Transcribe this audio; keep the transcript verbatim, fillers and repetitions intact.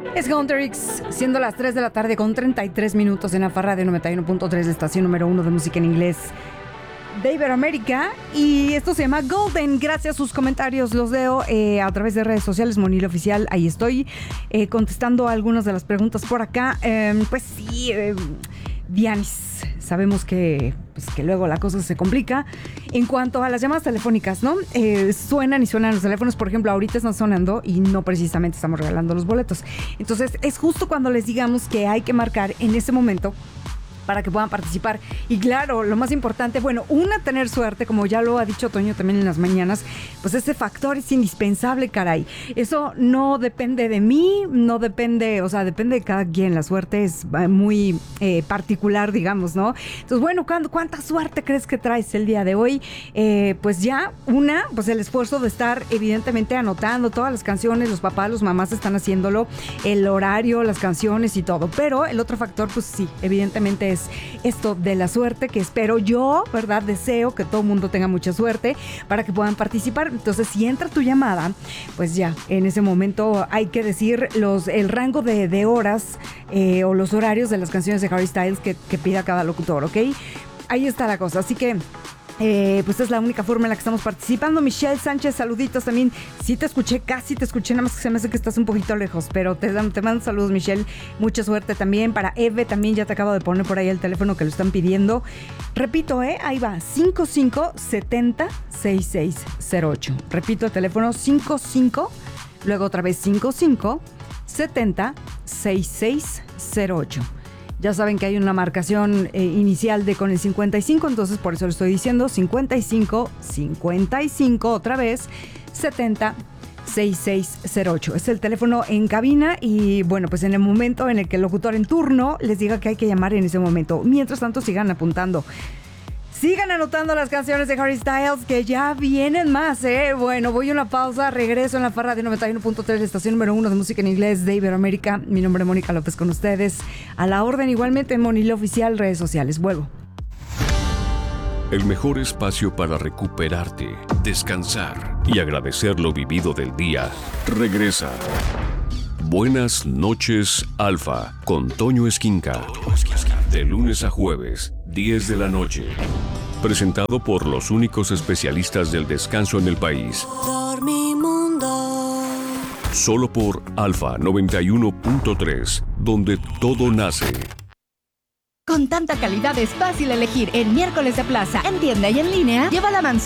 Es Hunterix, siendo las tres de la tarde con treinta y tres minutos en la Farra de noventa y uno punto tres, la estación número uno de música en inglés de Iberoamérica. Y esto se llama Golden. Gracias a sus comentarios, los leo eh, a través de redes sociales, Monil Oficial. Ahí estoy eh, contestando algunas de las preguntas por acá. Eh, pues sí, eh, Dianis, sabemos que, pues, que luego la cosa se complica. En cuanto a las llamadas telefónicas, ¿no? Eh, suenan y suenan los teléfonos. Por ejemplo, ahorita están sonando y no precisamente estamos regalando los boletos. Entonces, es justo cuando les digamos que hay que marcar en ese momento para que puedan participar. Y claro, lo más importante, bueno, una, tener suerte, como ya lo ha dicho Toño también en las mañanas, pues ese factor es indispensable, caray. Eso no depende de mí, no depende, o sea, depende de cada quien. La suerte es muy eh, particular, digamos, ¿no? Entonces, bueno, ¿cuánta suerte crees que traes el día de hoy? Eh, pues ya, una, pues el esfuerzo de estar evidentemente anotando todas las canciones, los papás, los mamás están haciéndolo, el horario, las canciones y todo. Pero el otro factor, pues sí, evidentemente es esto de la suerte, que espero yo, ¿verdad? Deseo que todo el mundo tenga mucha suerte para que puedan participar. Entonces, si entra tu llamada, pues ya, en ese momento hay que decir los el rango de, de horas eh, o los horarios de las canciones de Harry Styles que, que pida cada locutor, ¿ok? Ahí está la cosa. Así que Eh, pues es la única forma en la que estamos participando. Michelle Sánchez, saluditos también. Sí te escuché, casi te escuché, nada más que se me hace que estás un poquito lejos, pero te, te mando saludos, Michelle. Mucha suerte también. Para Eve también, ya te acabo de poner por ahí el teléfono que lo están pidiendo. Repito, eh, ahí va, cinco cinco siete cero seis seis cero ocho. Repito el teléfono, cinco cinco, luego otra vez cinco cinco siete cero seis seis cero ocho. Ya saben que hay una marcación eh, inicial de con el cincuenta y cinco, entonces por eso lo estoy diciendo, cincuenta y cinco, cincuenta y cinco, otra vez, setenta, sesenta y seis cero ocho. Es el teléfono en cabina y bueno, pues en el momento en el que el locutor en turno les diga que hay que llamar en ese momento. Mientras tanto, sigan apuntando. Sigan anotando las canciones de Harry Styles, que ya vienen más, ¿eh? Bueno, voy a una pausa, regreso en la Farra de noventa y uno punto tres, la estación número uno de música en inglés de Iberoamérica. Mi nombre es Mónica López con ustedes. A la orden, igualmente, Monil Oficial, redes sociales. Vuelvo. El mejor espacio para recuperarte, descansar y agradecer lo vivido del día. Regresa. Buenas noches, Alfa, con Toño Esquinca. De lunes a jueves, diez de la noche. Presentado por los únicos especialistas del descanso en el país. Dormimundo. Solo por Alfa noventa y uno punto tres, donde todo nace. Con tanta calidad es fácil elegir. En miércoles de plaza, en tienda y en línea, lleva la manzana